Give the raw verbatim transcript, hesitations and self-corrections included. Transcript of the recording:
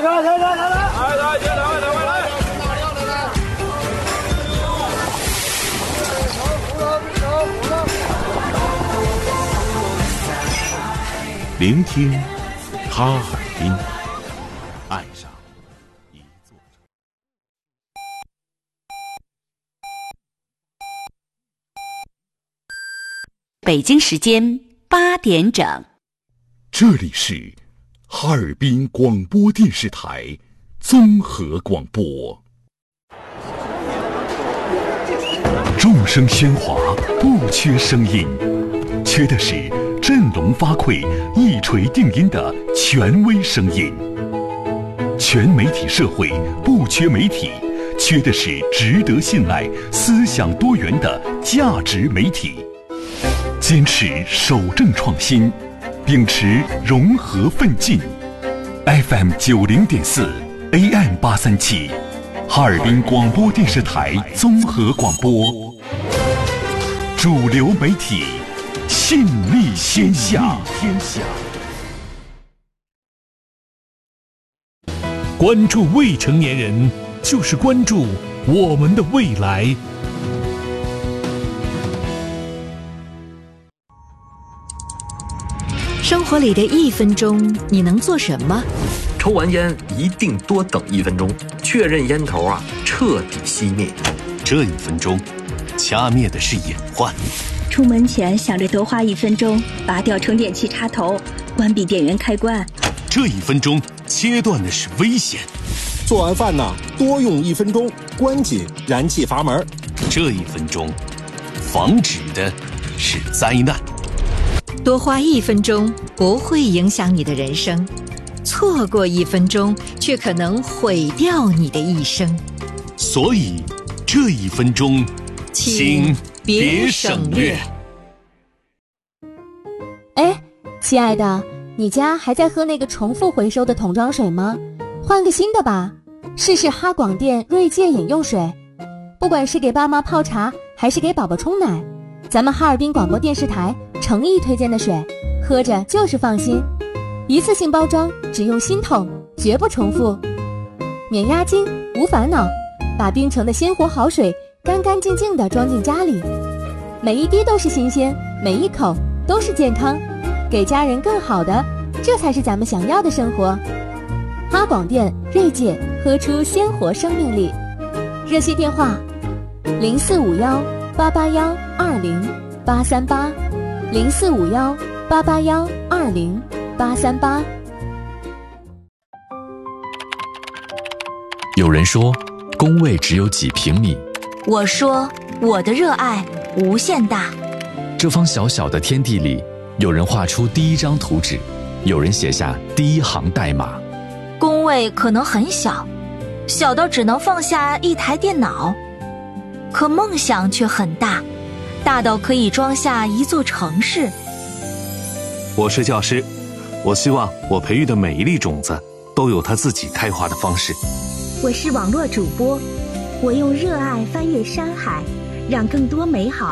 来来来来来，来来来来来来。 聆听哈尔滨，爱上一座城。 北京时间八点整， 这里是哈尔滨广播电视台综合广播。众声喧哗，不缺声音，缺的是振聋发聩、一锤定音的权威声音。全媒体社会不缺媒体，缺的是值得信赖、思想多元的价值媒体。坚持守正创新，秉持融合奋进。F M 九零点四 A M 八三七，哈尔滨广播电视台综合广播，主流媒体，信力天下。天下。 关注未成年人，就是关注我们的未来。 生活里的一分钟，你能做什么？ 抽完烟一定多等一分钟，确认烟头啊彻底熄灭。 这一分钟，掐灭的是隐患。 出门前想着多花一分钟，拔掉充电器插头，关闭电源开关。 这一分钟，切断的是危险。 做完饭呢，多用一分钟，关紧燃气阀门。 这一分钟，防止的是灾难。 多花一分钟不会影响你的人生，错过一分钟却可能毁掉你的一生。 所以这一分钟，请别省略。 哎，亲爱的，你家还在喝那个重复回收的桶装水吗？换个新的吧，试试哈广电锐界饮用水。不管是给爸妈泡茶还是给宝宝冲奶，咱们哈尔滨广播电视台诚意推荐的水，喝着就是放心。一次性包装，只用新桶，绝不重复，免押金，无烦恼，把冰城的鲜活好水干干净净地装进家里，每一滴都是新鲜，每一口都是健康，给家人更好的，这才是咱们想要的生活。哈广电锐界，喝出鲜活生命力。热线电话零四五幺八八幺二零八三八，零四五幺八八幺二零八三八。 有人说工位只有几平米， 我说我的热爱无限大。 这方小小的天地里，有人画出第一张图纸，有人写下第一行代码。 工位可能很小，小到只能放下一台电脑，可梦想却很大，大到可以装下一座城市。 我是教师，我希望我培育的每一粒种子都有它自己开花的方式。 我是网络主播，我用热爱翻越山海，让更多美好